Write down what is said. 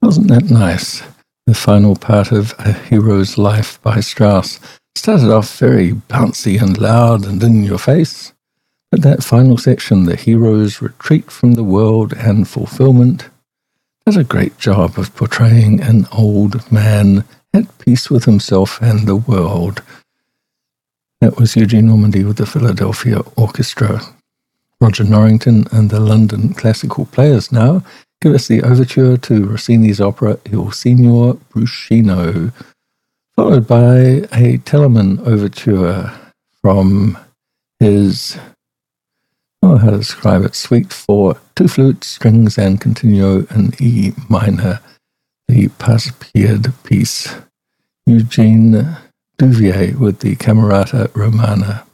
Wasn't that nice? The final part of A Hero's Life by Strauss started off very bouncy and loud and in your face, but that final section, the hero's retreat from the world and fulfillment, does a great job of portraying an old man at peace with himself and the world. That was Eugene Ormandy with the Philadelphia Orchestra. Roger Norrington and the London Classical Players now give us the overture to Rossini's opera Il Signor Bruscino, followed by a Telemann overture from his, how to describe it, suite for two flutes, strings, and continuo in E minor, the Pas-Pied piece. Eugene Duvier with the Camerata Romana.